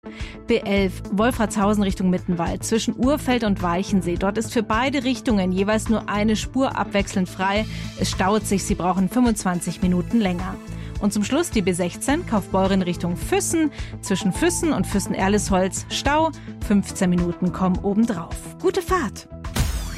B11 Wolfratshausen Richtung Mittenwald zwischen Urfeld und Weichensee. Dort ist für beide Richtungen jeweils nur eine Spur abwechselnd frei. Es staut sich, Sie brauchen 25 Minuten länger. Und zum Schluss die B16 Kaufbeuren Richtung Füssen. Zwischen Füssen und Füssen-Erlisholz Stau. 15 Minuten kommen obendrauf. Gute Fahrt!